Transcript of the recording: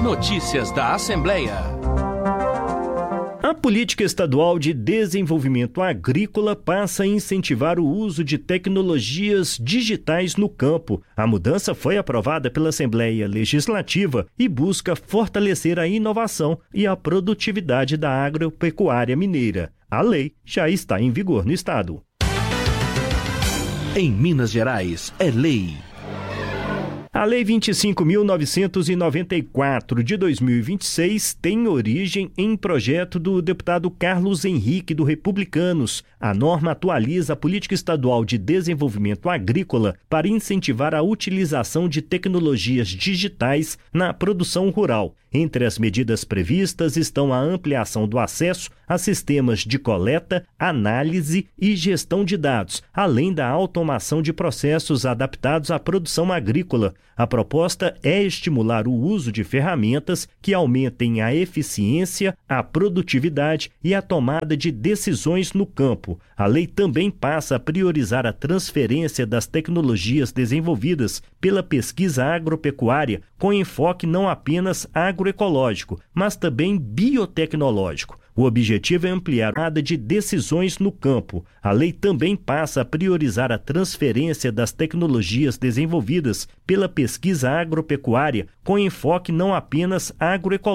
Notícias da Assembleia. A Política Estadual de Desenvolvimento Agrícola passa a incentivar o uso de tecnologias digitais no campo. A mudança foi aprovada pela Assembleia Legislativa e busca fortalecer a inovação e a produtividade da agropecuária mineira. A lei já está em vigor no estado. Em Minas Gerais, é lei. A Lei 25.994 de 2026 tem origem em projeto do deputado Carlos Henrique, do Republicanos. A norma atualiza a Política Estadual de Desenvolvimento Agrícola para incentivar a utilização de tecnologias digitais na produção rural. Entre as medidas previstas estão a ampliação do acesso a sistemas de coleta, análise e gestão de dados, além da automação de processos adaptados à produção agrícola. A proposta é estimular o uso de ferramentas que aumentem a eficiência, a produtividade e a tomada de decisões no campo. A lei também passa a priorizar a transferência das tecnologias desenvolvidas pela pesquisa agropecuária, com enfoque não apenas agroecológico, mas também biotecnológico. O objetivo é ampliar a tomada de decisões no campo. A lei também passa a priorizar a transferência das tecnologias desenvolvidas pela pesquisa agropecuária, com enfoque não apenas agroecológico,